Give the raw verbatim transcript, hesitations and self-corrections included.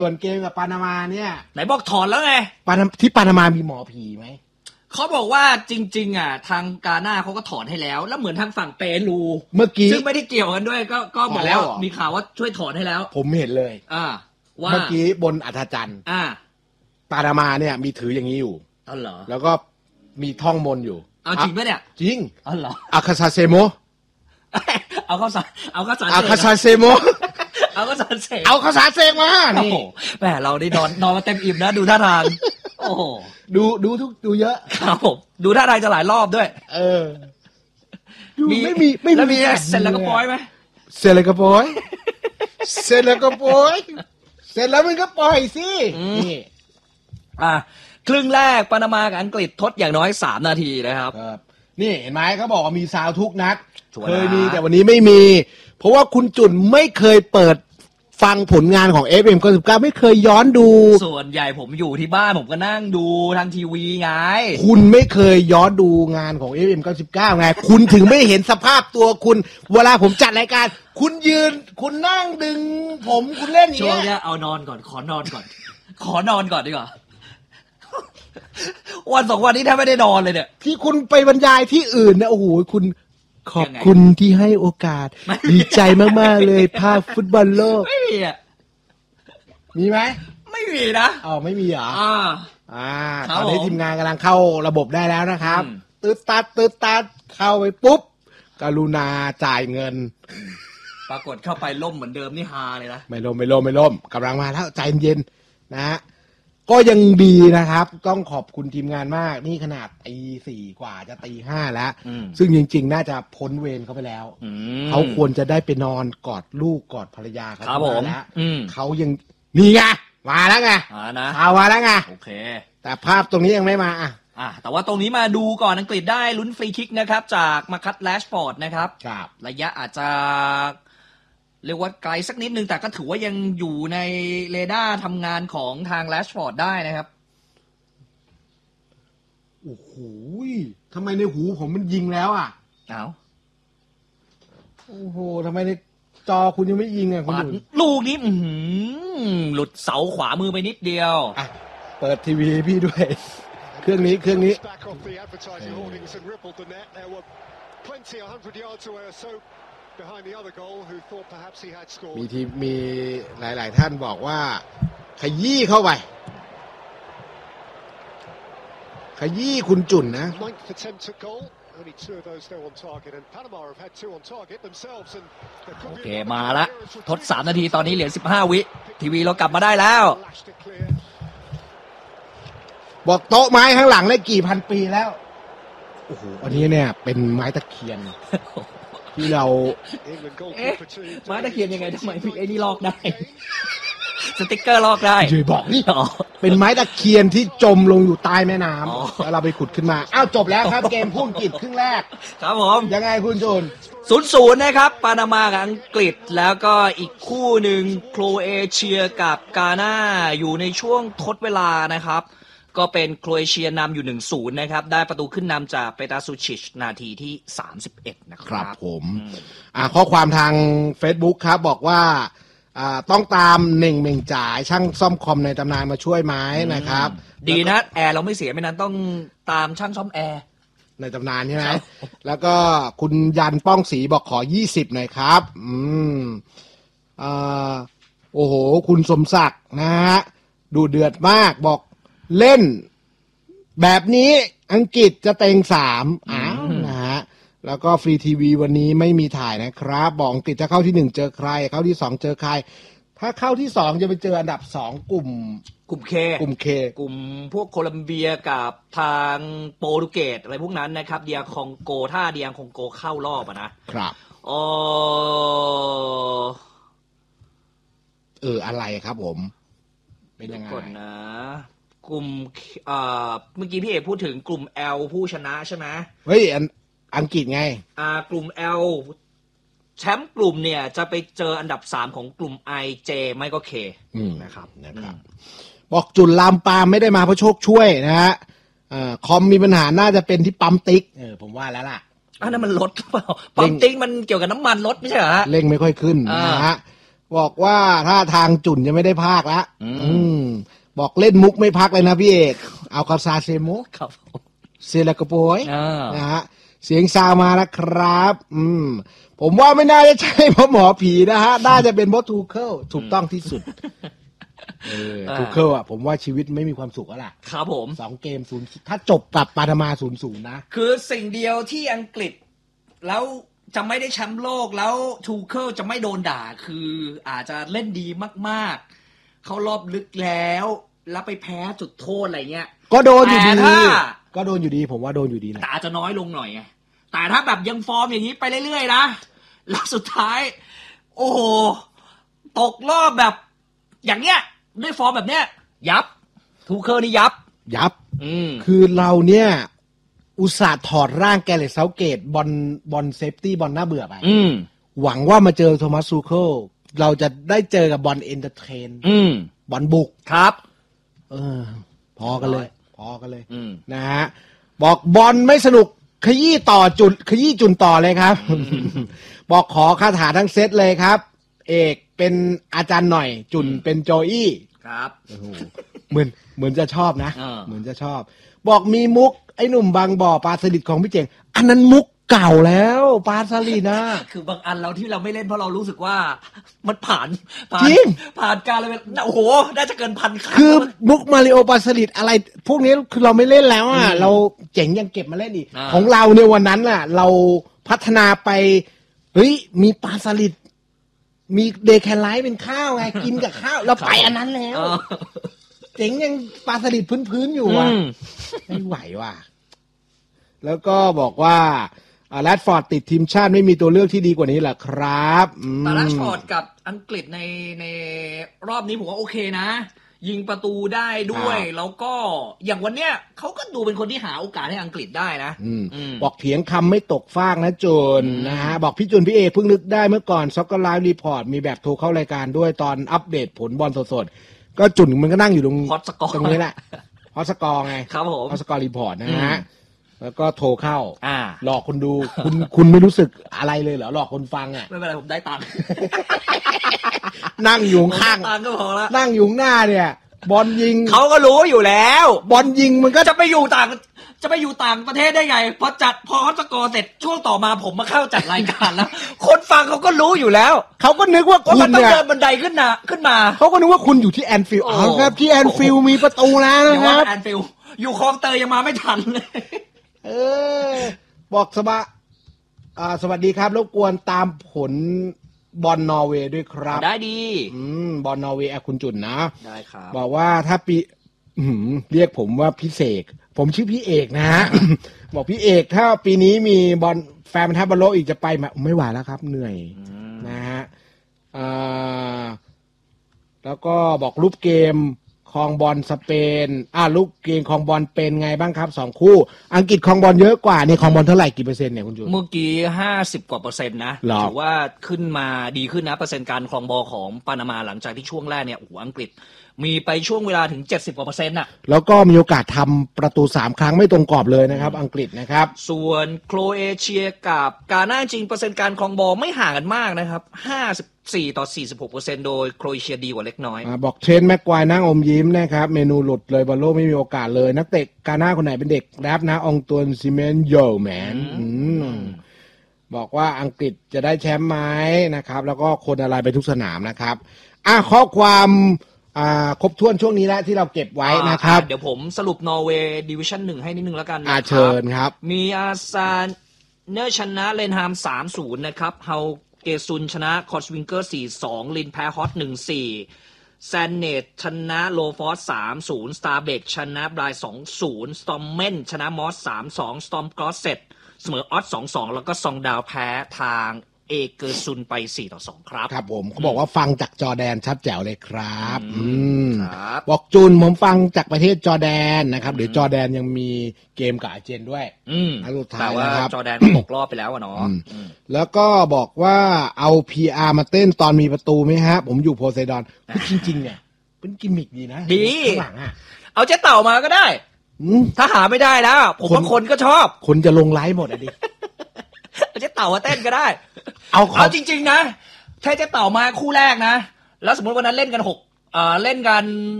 ส่วนเกมกับปานามาเนี่ยไหนบอกถอนแล้วไงปานาที่ปานามามีหมอผีไหมเขาบอกว่าจริงๆอ่ะทางกาหน้าเขาก็ถอนให้แล้วแล้วเหมือนทางฝั่งเปรูเมื่อกี้ซึ่งไม่ได้เกี่ยวกันด้วยก็ก็บอกว่ามีข่าวว่าช่วยถอนให้แล้วผมเห็นเลยอ่าว่าเมื่อกี้บนอัฐจันทร์อ่าปานามาเนี่ยมีถืออย่างนี้อยู่อ๋อเหรอแล้วก็มีท่องมนต์อยู่เอาจริงไหมเนี่ยจริงอ๋อเหรออาคาซาเซโมเอาข้าวสารเอาข้าวสารอาคาซาเซโมเอาข้าวสารเสกเอาข้าวสารเสกมานี่แหมเราได้นอนนอนมาเต็มอิ่มนะดูท่าทางโอ้โหดูดูทุกดูเยอะครับผมดูท่าทางจะหลายรอบด้วยเออมีไม่มีไม่มีเสร็จแล้วก็ปล่อยไหมเสร็จแล้วก็ปล่อยเสร็จแล้วก็ปล่อยเสร็จแล้วมันก็ปล่อยสินี่อ่ะครึ่งแรกปานามากับอังกฤษทดอย่างน้อยสามนาทีนะครับนี่เห็นไหมเขาบอกว่ามีซาวทุกนัดเคยมีแต่วันนี้ไม่มีเพราะว่าคุณจุนไม่เคยเปิดฟังผลงานของ เอฟ เอ็ม เก้าสิบเก้าไม่เคยย้อนดูส่วนใหญ่ผมอยู่ที่บ้านผมก็นั่งดูทางทีวีไงคุณไม่เคยย้อนดูงานของ เอฟ เอ็ม เก้าสิบเก้าไงคุณถึงไม่เห็นสภาพตัวคุณเวลาผมจัดรายการคุณยืนคุณนั่งดึงผมคุณเล่นอย่างเงี้ยช่วงนี้เอานอนก่อนขอนอนก่อนขอนอนก่อนดีกว่าวันสองวันนี้แทบไม่ได้นอนเลยเนี่ยที่คุณไปบรรยายที่อื่นนะโอ้โหคุณขอบคุณที่ให้โอกาสดีใจมากๆเลยภาพฟุตบอลโลกไม่มีอ่ะมีไหมไม่มีนะอ๋อไม่มีเหรออ่าอ่าตอนนี้ทีมงานกำลังเข้าระบบได้แล้วนะครับตืดตัดตืดตัดเข้าไปปุ๊บกรุณาจ่ายเงินปรากฏเข้าไปล่มเหมือนเดิมนี่ฮาเลยนะไม่ล่มไม่ล่มไม่ล่มกำลังมาแล้วใจเย็นนะฮะก็ยังดีนะครับต้องขอบคุณทีมงานมากนี่ขนาดตีสี่กว่าจะตีห้าแล้วซึ่งจริงๆน่าจะพ้นเวรเขาไปแล้วเขาควรจะได้ไปนอนกอดลูกกอดภรรยาเขาแล้วเขายังนี่ไงมาแล้วไงเอามาแล้วไงโอเคแต่ภาพตรงนี้ยังไม่มาอ่ะอ่ะแต่ว่าตรงนี้มาดูก่อนอังกฤษได้ลุ้นฟรีคิกนะครับจากมาคัตแลชฟอร์ดนะครับระยะอาจจะเรียกว่าไกลสักนิดนึงแต่ก็ถือว่ายังอยู่ในเรดาร์ทำงานของทางแรชฟอร์ดได้นะครับโอ้โหทำไมในหูผมมันยิงแล้วอ่ะเอ้าโอ้โหทำไมในจอคุณยังไม่ยิงอ่ะคุณลูกนี้หลุดเสาขวามือไปนิดเดียวอ่ะเปิดทีวีให้พี่ด้วยเครื่องนี้เครื่องนี้มีทีมีหลายๆท่านบอกว่าขยี้เข้าไปขยี้คุณจุ่นนะโอเคมาละทดสามนาทีตอนนี้เหลือสิบห้าวิทีวีเรากลับมาได้แล้วบอกโต๊ะไม้ข้างหลังได้กี่พันปีแล้วโอ้โหอันนี้เนี่ยเป็นไม้ตะเคียนที่เราเอ๊ะไม้ตะเคียนยังไงทำไมพี่ไอ้นี่ลอกได้สติ๊กเกอร์ลอกได้ช่วยบอกนี่เป็นไม้ตะเคียนที่จมลงอยู่ใต้แม่น้ำแล้วเราไปขุดขึ้นมาอ้าวจบแล้วครับเกมพูดกิจครึ่งแรกครับผมยังไงคุณจุนศูนย์ศูนย์นะครับปานามากับอังกฤษแล้วก็อีกคู่หนึ่งโครเอเชียกับกาน่าอยู่ในช่วงทดเวลานะครับก็เป็นโครเอเชียนำอยู่ หนึ่งศูนย์ นะครับได้ประตูขึ้นนำจากเปตาซูชิชนาทีที่สามสิบเอ็ดนะครับครับผมอ่าข้อความทาง Facebook ครับบอกว่าอ่าต้องตามเน่งเม่งจ่ายช่างซ่อมคอมในตำนานมาช่วยไหมนะครับดีนะแอร์เราไม่เสียไม่นั้นต้องตามช่างซ่อมแอร์ในตำนานใช่ไหมแล้วก็คุณยันป้องศรีบอกขอยี่สิบหน่อยครับอืมอ่าโอ้โหคุณสมศักดิ์นะฮะดูเดือดมากบอกเล่นแบบนี้อังกฤษจะเต็งสามอ้าวนะฮะแล้วก็ฟรีทีวีวันนี้ไม่มีถ่ายนะครับบอกอังกฤษจะเข้าที่หนึ่งเจอใครเข้าที่สองเจอใครถ้าเข้าที่สองจะไปเจออันดับสองกลุ่มกลุ่มเคกลุ่มเคกลุ่มพวกโคลัมเบียกับทางโปรตุเกสอะไรพวกนั้นนะครับเดียคองโกถ้าเดียคองโกเข้ารอบอ่ะนะครับอ๋อเอออะไรครับผมเป็นยังไงก่อนนะกลุ่มเอ่อเมื่อกี้พี่เอกพูดถึงกลุ่ม L ผู้ชนะใช่ไหมเฮ้ยอันอังกฤษไงอ่ากลุ่ม L แชมป์กลุ่มเนี่ยจะไปเจออันดับสามของกลุ่ม I J ไม่ก็ K นะครับนะครับบอกจุดลามปามไม่ได้มาเพราะโชคช่วยนะฮะเอ่อคอมมีปัญหาน่าจะเป็นที่ปั๊มติ๊กเออผมว่าแล้วล่ะอันนั้นมันรถหรือเปล่าปั๊มติ๊กมันเกี่ยวกับน้ำมันรถไม่ใช่เหรอฮะเร่งไม่ค่อยขึ้นนะฮะบอกว่าถ้าทางจุ่นจะไม่ได้ภาคแล้วอืมบอกเล่นมุกไม่พักเลยนะพี่เอกเอาคาซาเซโมครับเซลกโปยนะฮะเสียงซาวมาแล้วครับอืมผมว่าไม่น่าจะใช่เพราะหมอผีนะฮะน่าจะเป็นเพราะทูเคิลถูกต้องที่สุดเออทูเคิลอ่ะผมว่าชีวิตไม่มีความสุขแล้วล่ะครับผมสองเกมศูนย์ถ้าจบกับปาทมาศูนย์ศูนย์นะคือสิ่งเดียวที่อังกฤษแล้วจะไม่ได้แชมป์โลกแล้วทูเคิลจะไม่โดนด่าคืออาจจะเล่นดีมากๆเขารอบลึกแล้วแล้วไปแพ้จุดโทษอะไรเงี้ยก็โดนอยู่ดีก็โดนอยู่ดีผมว่าโดนอยู่ดีนะแต่อาจจะน้อยลงหน่อยไงแต่ถ้าแบบยังฟอร์มอย่างนี้ไปเรื่อยๆนะแล้วสุดท้ายโอ้โหตกรอบแบบอย่างเงี้ยด้วยฟอร์มแบบเนี้ยยับทูเคิลนี่ยับยับคือเราเนี่ยอุตส่าห์ถอดร่างแกเรตเซาเกตบอลบอลเซฟตี้บอลน่าเบื่อไปหวังว่ามาเจอโทมัสซูเคิลเราจะได้เจอกับบอลเอนเตอร์เทนบอลบุกครับเออพอกันเลยพอกันเลยนะฮะบอกบอลไม่สนุกขยี้ต่อจุดขยี้จุนต่อเลยครับบอกขอคาถาทั้งเซตเลยครับเอกเป็นอาจารย์หน่อยจุนเป็นโจอี้ครับเหมือนเหมือนจะชอบนะเหมือนจะชอบบอกมีมุกไอ้หนุ่มบางบ่อปลาสลิดของพี่เจ๋งอันนั้นมุกเก่าแล้วปลาสลิดนะคือบางอันเราที่เราไม่เล่นเพราะเรารู้สึกว่ามันผ่านผ่านผ่านการเลยโอ้โหน่าจะเกินพันครั้งคือมุกมาริโอปลาสลิดอะไรพวกนี้คือเราไม่เล่นแล้วอ่ะเราเจ๋งยังเก็บมาเล่นอีกของเราเนี่ยวันนั้นน่ะเราพัฒนาไปเฮ้ยมีปลาสลิดมีเดย์แคนไลท์เป็นข้าวไงกินกับข้าวเราไปอันนั้นแล้วเจ๋งยังปลาสลิดพื้นๆอยู่ว่ะไม่ไหวว่ะแล้วก็บอกว่าแรดฟอร์ดติดทีมชาติไม่มีตัวเลือกที่ดีกว่านี้แหละครับแต่แรดฟอร์ดกับอังกฤษในในรอบนี้ผมว่าโอเคนะยิงประตูได้ด้วยแล้วก็อย่างวันเนี้ยเขาก็ดูเป็นคนที่หาโอกาสให้อังกฤษได้นะบอกเถียงคำไม่ตกฟากนะจุนนะฮะบอกพี่จุนพี่เอเพิ่งนึกได้เมื่อก่อนซ็อกเกอร์ไลฟ์รีพอร์ตมีแบบโทรเข้ารายการด้วยตอนอัปเดตผลบอลสดๆก็จุนมันก็นั่งอยู่ตรงตรงนี้แหละฮอตสกอร์ไงครับผมฮอตสกอร์รีพอร์ตนะฮะแล้วก็โทรเข้าหลอกคนดูคุณคุณไม่รู้สึกอะไรเลยเหรอหลอกคนฟังอ่ะไม่เป็นไรผมได้ตังค์นั่งอยู่ข้างตังค์ก็พอละนั่งอยู่หน้าเนี่ยบอลยิงเขาก็รู้อยู่แล้วบอลยิงมันก็จะไปอยู่ต่างจะไปอยู่ต่างประเทศได้ไงพอจัดพอเขาสกอร์เสร็จช่วงต่อมาผมมาเข้าจัดรายการแล้วคนฟังเขาก็รู้อยู่แล้วเขาก็นึกว่าคุณเนี่ยต้องเดินบันไดขึ้นมาขึ้นมาเขาก็นึกว่าคุณอยู่ที่แอนฟิลด์อ๋อครับที่แอนฟิลด์มีประตูแล้วนะครับแอนฟิลด์อยู่คลองเตยยังมาไม่ทันเลยเออบอกสบะอ่าสวัสดีครับรบกวนตามผลบอลนอร์เวย์ด้วยครับได้ดีอืมบอลนอร์เวย์คุณจุนนะได้ครับบอกว่าถ้าปีเรียกผมว่าพี่เสกผมชื่อพี่เอกนะฮะ บอกพี่เอกถ้าปีนี้มีบอลแฟนทัพบอลโลกอีกจะไปไหมไม่ไหวแล้วครับเหนื่อยนะฮะอ่าแล้วก็บอกรูปเกมครองบอลสเปนอ่าลูกเกมครองบอลเป็นไงบ้างครับสองคู่อังกฤษครองบอลเยอะกว่านี่ครองบอลเท่าไหร่กี่เปอร์เซ็นต์เนี่ยคุณจูนเมื่อกี้ห้าสิบกว่าเปอร์เซ็นต์นะถือว่าขึ้นมาดีขึ้นนะเปอร์เซ็นต์การครองบอลของปานามาหลังจากที่ช่วงแรกเนี่ยโอ้โหอังกฤษมีไปช่วงเวลาถึงเจ็ดสิบกว่าเปอร์เซ็นต์น่ะแล้วก็มีโอกาสทำประตูสามครั้งไม่ตรงกรอบเลยนะครับอังกฤษนะครับส่วนโครเอเชียกับกาน่าจริงเปอร์เซ็นต์การครองบอลไม่ห่างกันมากนะครับห้าสิบสี่ต่อสี่สิบหกเปอร์เซ็นต์โดยโครเอเชียดีกว่าเล็กน้อยอ่าบอกเทรนแม็กควายนั่งอมยิ้มนะครับเมนูหลุดเลยบอลโลกไม่มีโอกาสเลยนักเตะกาน่าคนไหนเป็นเด็กแรปนะองตวนซิเมนโยแมนบอกว่าอังกฤษจะได้แชมป์ไหมนะครับแล้วก็คนอะไรไปทุกสนามนะครับอ่ะข้อความอ่าครบถ้วนช่วงนี้แล้วที่เราเก็บไว้นะครับเดี๋ยวผมสรุปนอร์เวย์ดิวิชั่นหนึ่งให้นิดนึงแล้วกันนะครับเชิญครับมีอาซานเนอร์ชนะเลนฮาม สามศูนย์ นะครับเฮาเกซุนชนะคอร์สวิงเกอร์ สี่สอง ลินแพ้ฮอต หนึ่งสี่ แซนเนตชนะโลฟอส สามศูนย์ สตาร์เบกชนะบราย สองศูนย์ สตอมเมนชนะมอส สามสอง สตอมกรอสเซตเสมอออส สองสอง แล้วก็ซองดาวแพ้ทางเอเกอร์ซุนไปสี่ต่อสองครับครับผมเขาบอกว่าฟังจากจอร์แดนชัดแจ๋วเลยครับอืมบอกจูนผมฟังจากประเทศจอร์แดนนะครับเดี๋ยวจอร์แดนยังมีเกมกับอาร์เจนด้วยอืมสุดท้ายนะครับจอร์แดนก็ตกรอบไปแล้วอ่ะเนาะแล้วก็บอกว่าเอา พี อาร์ มาเต้นตอนมีประตูไหมฮะผมอยู่โพไซดอนจริงๆเนี่ยเป็นกิมมิกดีนะดีเอาเจ๊เต่ามาก็ได้ถ้าหาไม่ได้แล้วผมว่าคนก็ชอบคนจะลงไลฟ์หมดอ่ะดิเอาเจ๊เต่ามาเต้นก็ได้เอาเอาจริงๆนะถ้าจะต่อมาคู่แรกนะแล้วสมมติวันนั้นเล่นกันหกเอ่อเล่นกัน